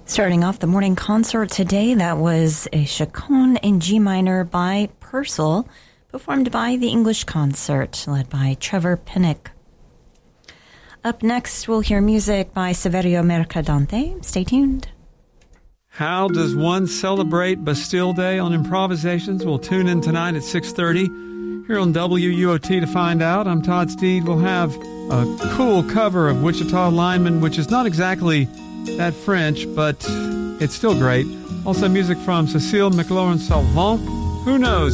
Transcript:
Starting off the morning concert today, that was a Chaconne in G minor by Purcell, performed by the English Concert, led by Trevor Pinnock. Up next, we'll hear music by Saverio Mercadante. Stay tuned. How does one celebrate Bastille Day on Improvisations? We'll tune in tonight at 6:30 here on WUOT to find out. I'm Todd Steed. We'll have a cool cover of Wichita Lineman, which is not exactly that French, but it's still great. Also music from Cécile McLaurin-Salvant. Who knows?